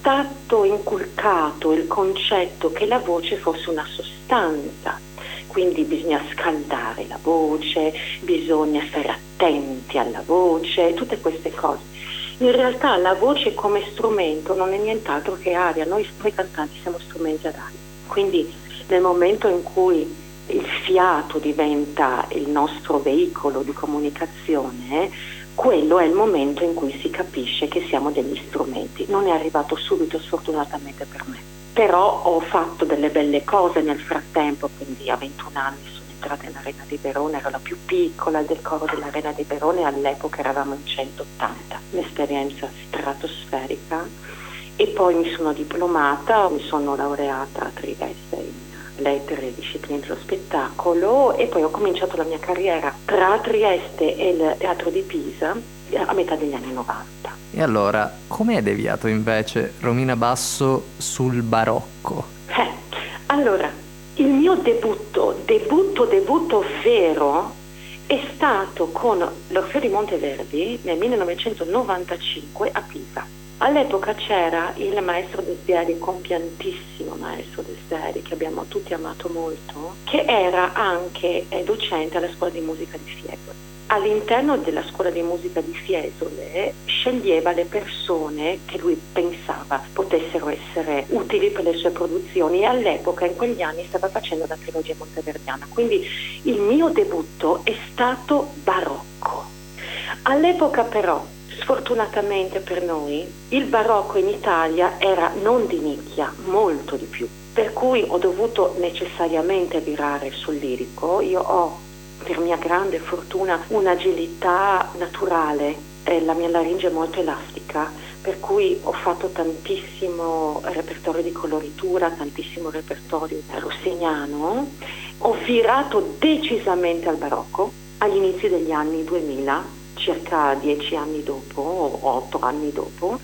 stato inculcato il concetto che la voce fosse una sostanza, quindi bisogna scaldare la voce, bisogna stare attenti alla voce, tutte queste cose. In realtà la voce come strumento non è nient'altro che aria, noi cantanti siamo strumenti ad aria, quindi nel momento in cui il fiato diventa il nostro veicolo di comunicazione, quello è il momento in cui si capisce che siamo degli strumenti. Non è arrivato subito, sfortunatamente per me, però ho fatto delle belle cose nel frattempo, quindi a 21 anni sono entrata nell'Arena di Verona, ero la più piccola del coro dell'Arena di Verona e all'epoca eravamo in 180, un'esperienza stratosferica. E poi mi sono diplomata, mi sono laureata a Trieste in lettere e discipline dello spettacolo e poi ho cominciato la mia carriera tra Trieste e il Teatro di Pisa a metà degli anni 90. E allora, come è deviato invece Romina Basso sul barocco? Allora, il mio debutto vero è stato con l'Orfeo di Monteverdi nel 1995 a Pisa. All'epoca c'era il maestro Desiderio, compiantissimo maestro Desiderio, che abbiamo tutti amato molto, che era anche docente alla scuola di musica di Fiesole. All'interno della scuola di musica di Fiesole sceglieva le persone che lui pensava potessero essere utili per le sue produzioni e all'epoca, in quegli anni, stava facendo la trilogia monteverdiana. Quindi il mio debutto è stato barocco. All'epoca però, sfortunatamente per noi, il barocco in Italia era non di nicchia, molto di più. Per cui ho dovuto necessariamente virare sul lirico. Io ho, per mia grande fortuna, un'agilità naturale, la mia laringe è molto elastica, per cui ho fatto tantissimo repertorio di coloritura, tantissimo repertorio rossiniano. Ho virato decisamente al barocco agli inizi degli anni 2000, circa 10 anni dopo, o 8 anni dopo,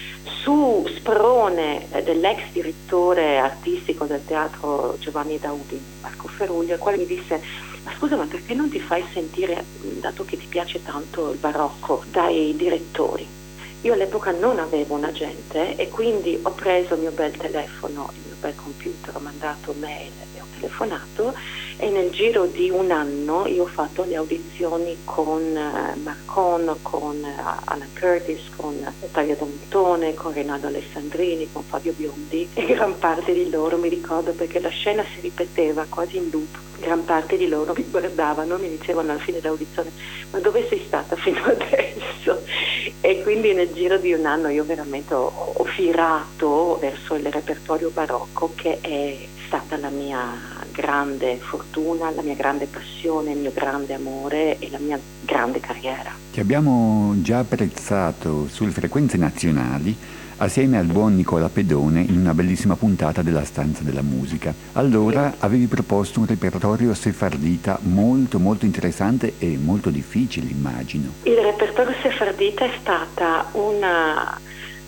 su sprone dell'ex direttore artistico del teatro Giovanni Daudi, Marco Feruglio, il quale mi disse: ma scusa, ma perché non ti fai sentire, dato che ti piace tanto il barocco, dai direttori? Io all'epoca non avevo un agente e quindi ho preso il mio bel telefono, il mio bel computer, ho mandato mail e ho telefonato e nel giro di un anno io ho fatto le audizioni con Marcon, con Alan Curtis, con Talia D'Antone, con Rinaldo Alessandrini, con Fabio Biondi e gran parte di loro, mi ricordo perché la scena si ripeteva quasi in loop, gran parte di loro mi guardavano, mi dicevano alla fine dell'audizione: ma dove sei stata fino adesso? E quindi nel giro di un anno io veramente ho virato verso il repertorio barocco, che è stata la mia grande fortuna, la mia grande passione, il mio grande amore e la mia grande carriera. Ti abbiamo già apprezzato sulle frequenze nazionali assieme al buon Nicola Pedone in una bellissima puntata della Stanza della Musica. Allora avevi proposto un repertorio sefardita molto molto interessante e molto difficile, immagino. Il repertorio sefardita è stata una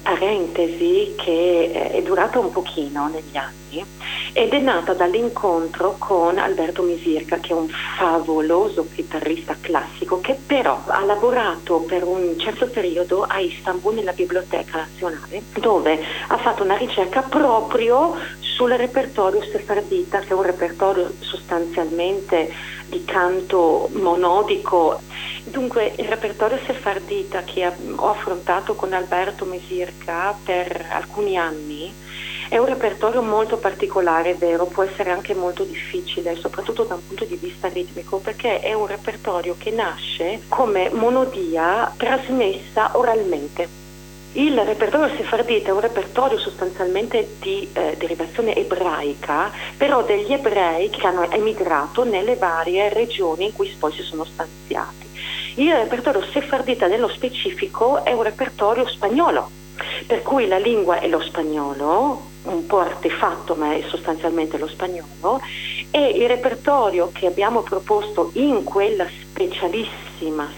parentesi che è durata un pochino negli anni ed è nata dall'incontro con Alberto Misirca, che è un favoloso chitarrista classico che però ha lavorato per un certo periodo a Istanbul nella Biblioteca Nazionale, dove ha fatto una ricerca proprio sul repertorio sefardita, che è un repertorio sostanzialmente di canto monodico. Dunque il repertorio sefardita che ho affrontato con Alberto Mesirca per alcuni anni è un repertorio molto particolare, è vero, può essere anche molto difficile, soprattutto da un punto di vista ritmico, perché è un repertorio che nasce come monodia trasmessa oralmente. Il repertorio sefardita è un repertorio sostanzialmente di derivazione ebraica, però degli ebrei che hanno emigrato nelle varie regioni in cui poi si sono stanziati. Il repertorio sefardita nello specifico è un repertorio spagnolo, per cui la lingua è lo spagnolo, un po' artefatto ma è sostanzialmente lo spagnolo, e il repertorio che abbiamo proposto in quella specialissima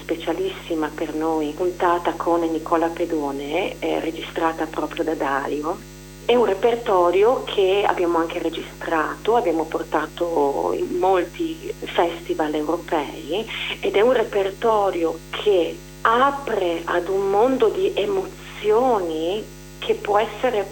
per noi puntata con Nicola Pedone, registrata proprio da Dario, è un repertorio che abbiamo anche registrato, abbiamo portato in molti festival europei ed è un repertorio che apre ad un mondo di emozioni che può essere